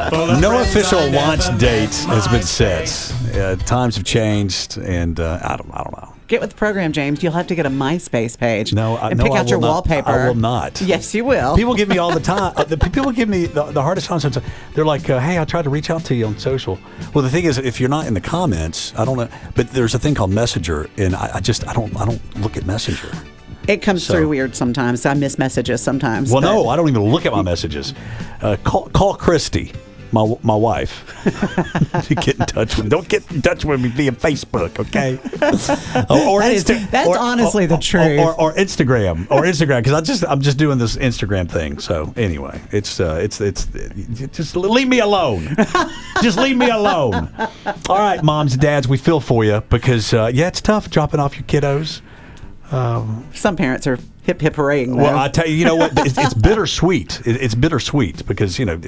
No official launch date has been set. Times have changed, and I don't know. Get with the program, James. You'll have to get a MySpace page Pick out your wallpaper. I will not. Yes, you will. People give me all the time. People give me the hardest time. Sometimes they're like, "Hey, I tried to reach out to you on social." Well, the thing is, if you're not in the comments, I don't know. But there's a thing called Messenger, and I don't look at Messenger. It comes through weird sometimes. I miss messages sometimes. Well, no, I don't even look at my messages. Call Christy. My wife. Get in touch with me. Don't get in touch with me via Facebook, okay? That's honestly the truth. Or Instagram, because I'm just doing this Instagram thing. So anyway, it's just leave me alone. Just leave me alone. All right, moms and dads, we feel for you because it's tough dropping off your kiddos. Some parents are hip hooray. Well, I tell you, you know what? It's bittersweet. It's bittersweet because I've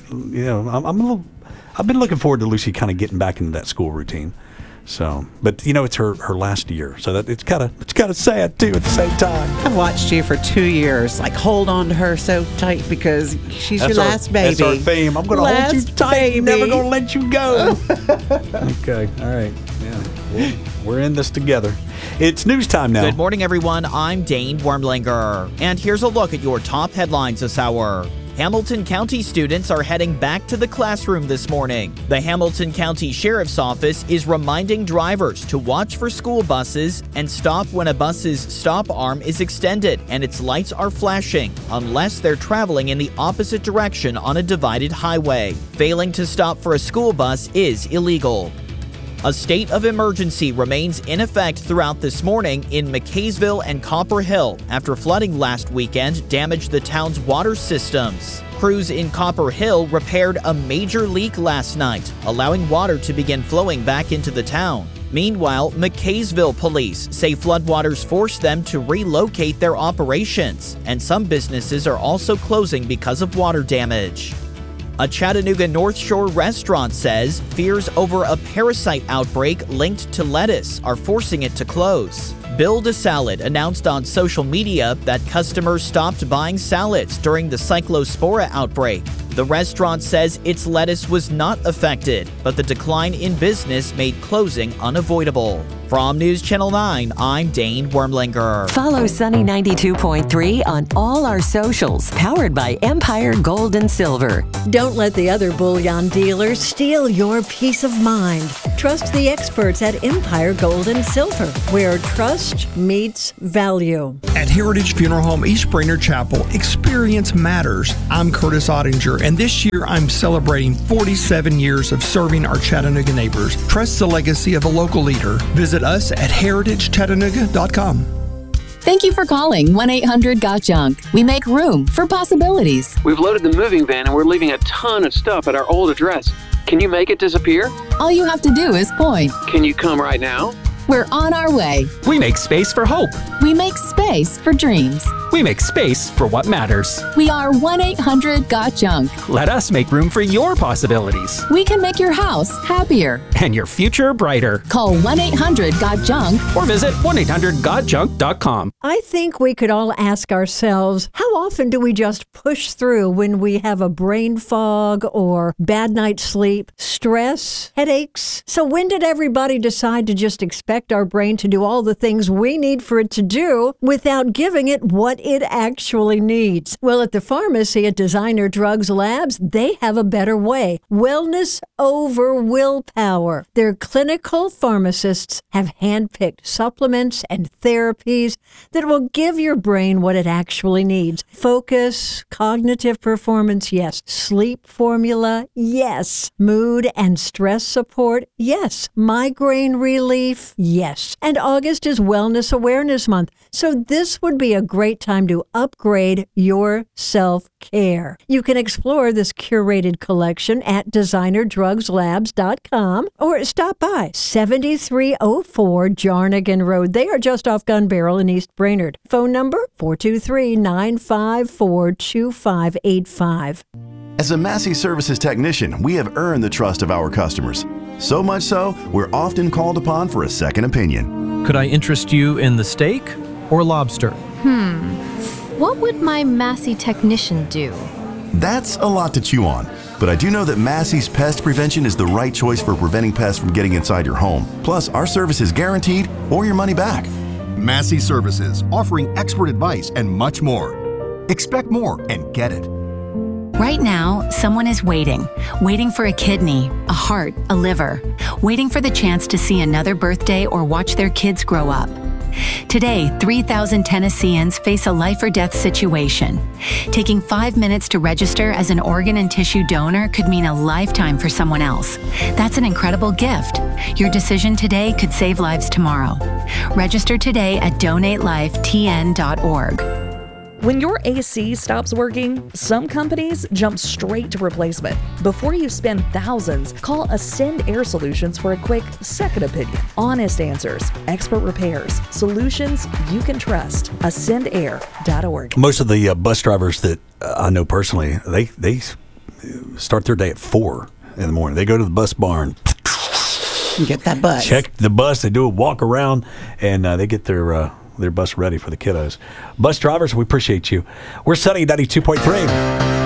been looking forward to Lucy kind of getting back into that school routine. So, but it's her last year, so that it's kind of sad too at the same time. I've watched you for 2 years, like hold on to her so tight because she's your last baby. That's our theme. I'm going to hold you tight. Never going to let you go. Okay. All right. Yeah. We're in this together. It's news time now. Good morning, everyone. I'm Dane Wormlinger. And here's a look at your top headlines this hour. Hamilton County students are heading back to the classroom this morning. The Hamilton County Sheriff's Office is reminding drivers to watch for school buses and stop when a bus's stop arm is extended and its lights are flashing, unless they're traveling in the opposite direction on a divided highway. Failing to stop for a school bus is illegal. A state of emergency remains in effect throughout this morning in McKaysville and Copper Hill after flooding last weekend damaged the town's water systems. Crews in Copper Hill repaired a major leak last night, allowing water to begin flowing back into the town. Meanwhile, McKaysville police say floodwaters forced them to relocate their operations, and some businesses are also closing because of water damage. A Chattanooga North Shore restaurant says fears over a parasite outbreak linked to lettuce are forcing it to close. Build a Salad announced on social media that customers stopped buying salads during the Cyclospora outbreak. The restaurant says its lettuce was not affected, but the decline in business made closing unavoidable. From News Channel 9, I'm Dane Wormlinger. Follow Sunny 92.3 on all our socials, powered by Empire Gold and Silver. Don't let the other bullion dealers steal your peace of mind. Trust the experts at Empire Gold and Silver, where trust meets value. At Heritage Funeral Home East Brainerd Chapel, experience matters. I'm Curtis Ottinger, and this year I'm celebrating 47 years of serving our Chattanooga neighbors. Trust the legacy of a local leader. Visit us at heritagechattanooga.com. Thank you for calling 1-800-GOT-JUNK. We make room for possibilities. We've loaded the moving van and we're leaving a ton of stuff at our old address. Can you make it disappear? All you have to do is point. Can you come right now? We're on our way. We make space for hope. We make space for dreams. We make space for what matters. We are 1-800-GOT-JUNK. Let us make room for your possibilities. We can make your house happier. And your future brighter. Call 1-800-GOT-JUNK. Or visit 1-800-GOT-JUNK.com. I think we could all ask ourselves, how often do we just push through when we have a brain fog or bad night's sleep, stress, headaches? So when did everybody decide to just expect our brain to do all the things we need for it to do without giving it what it actually needs? Well, at the pharmacy at Designer Drugs Labs, they have a better way. Wellness over willpower. Their clinical pharmacists have handpicked supplements and therapies that will give your brain what it actually needs. Focus, cognitive performance, yes. Sleep formula, yes. Mood and stress support, yes. Migraine relief, yes. And August is Wellness Awareness Month, so this would be a great time to upgrade your self-care. You can explore this curated collection at designerdrugslabs.com or stop by 7304 Jarnigan Road. They are just off Gun Barrel in East Brainerd. Phone number 423-954-2585. As a Massey Services technician, we have earned the trust of our customers. So much so, we're often called upon for a second opinion. Could I interest you in the steak or lobster? What would my Massey technician do? That's a lot to chew on. But I do know that Massey's Pest Prevention is the right choice for preventing pests from getting inside your home. Plus, our service is guaranteed or your money back. Massey Services, offering expert advice and much more. Expect more and get it. Right now, someone is waiting for a kidney, a heart, a liver, waiting for the chance to see another birthday or watch their kids grow up. Today, 3,000 Tennesseans face a life or death situation. Taking 5 minutes to register as an organ and tissue donor could mean a lifetime for someone else. That's an incredible gift. Your decision today could save lives tomorrow. Register today at donatelifetn.org. When your AC stops working, some companies jump straight to replacement. Before you spend thousands, call Ascend Air Solutions for a quick second opinion. Honest answers, expert repairs, solutions you can trust. AscendAir.org. Most of the bus drivers that I know personally, they start their day at 4 in the morning. They go to the bus barn. You get that bus. Check the bus. They do a walk around, and they get their bus ready for the kiddos. Bus drivers, we appreciate you. We're Sunny 92.3.